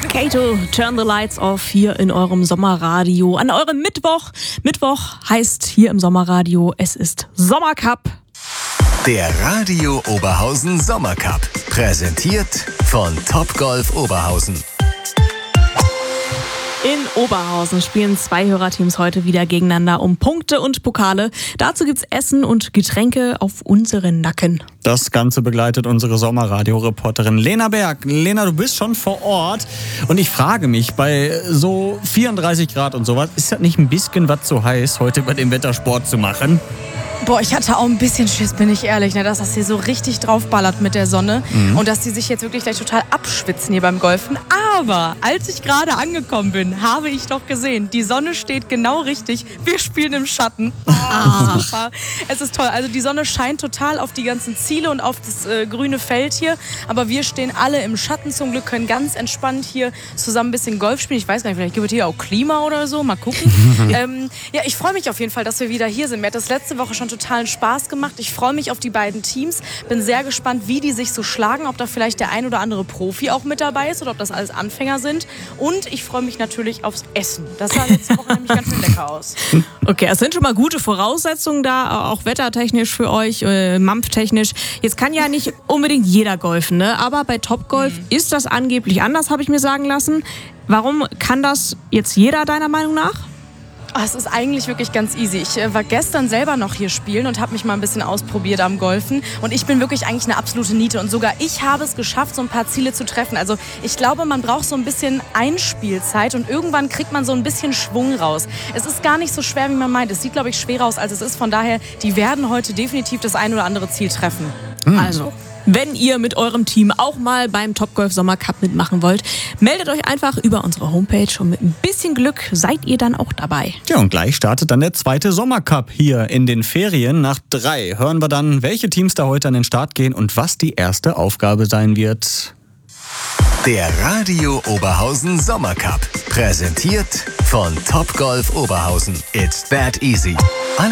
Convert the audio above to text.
Kato, Turn the Lights Off hier in eurem Sommerradio. An eurem Mittwoch. Mittwoch heißt hier im Sommerradio, es ist Sommercup. Der Radio Oberhausen Sommercup. Präsentiert von Topgolf Oberhausen. In Oberhausen spielen 2 Hörerteams heute wieder gegeneinander um Punkte und Pokale. Dazu gibt's Essen und Getränke auf unseren Nacken. Das Ganze begleitet unsere Sommerradio-Reporterin Lena Berg. Lena, du bist schon vor Ort und ich frage mich, bei so 34 Grad und sowas, ist das nicht ein bisschen was zu heiß, heute bei dem Wetter Sport zu machen? Boah, ich hatte auch ein bisschen Schiss, bin ich ehrlich, ne, dass das hier so richtig draufballert mit der Sonne und dass die sich jetzt wirklich gleich total abschwitzen hier beim Golfen. Aber als ich gerade angekommen bin, habe ich doch gesehen, die Sonne steht genau richtig. Wir spielen im Schatten. Super. Es ist toll. Also die Sonne scheint total auf die ganzen Ziele und auf das grüne Feld hier. Aber wir stehen alle im Schatten zum Glück, können ganz entspannt hier zusammen ein bisschen Golf spielen. Ich weiß gar nicht, vielleicht gibt es hier auch Klima oder so. Mal gucken. Ja, ich freue mich auf jeden Fall, dass wir wieder hier sind. Mir hat das letzte Woche schon totalen Spaß gemacht. Ich freue mich auf die beiden Teams. Bin sehr gespannt, wie die sich so schlagen. Ob da vielleicht der ein oder andere Profi auch mit dabei ist oder ob das alles Anfänger sind. Und ich freue mich natürlich aufs Essen. Das sah letzte Woche nämlich ganz schön lecker aus. Okay, es sind schon mal gute Voraussetzungen da, auch wettertechnisch für euch, mampftechnisch. Jetzt kann ja nicht unbedingt jeder golfen, ne? Aber bei Topgolf ist das angeblich anders, habe ich mir sagen lassen. Warum kann das jetzt jeder deiner Meinung nach? Es ist eigentlich wirklich ganz easy. Ich war gestern selber noch hier spielen und habe mich mal ein bisschen ausprobiert am Golfen. Und ich bin wirklich eigentlich eine absolute Niete. Und sogar ich habe es geschafft, so ein paar Ziele zu treffen. Also ich glaube, man braucht so ein bisschen Einspielzeit und irgendwann kriegt man so ein bisschen Schwung raus. Es ist gar nicht so schwer, wie man meint. Es sieht, glaube ich, schwerer aus, als es ist. Von daher, die werden heute definitiv das ein oder andere Ziel treffen. Also, wenn ihr mit eurem Team auch mal beim Topgolf Sommercup mitmachen wollt, meldet euch einfach über unsere Homepage und mit ein bisschen Glück seid ihr dann auch dabei. Ja, und gleich startet dann der 2. Sommercup hier in den Ferien. Nach 3 hören wir dann, welche Teams da heute an den Start gehen und was die erste Aufgabe sein wird. Der Radio Oberhausen Sommercup. Präsentiert von Topgolf Oberhausen. It's that easy.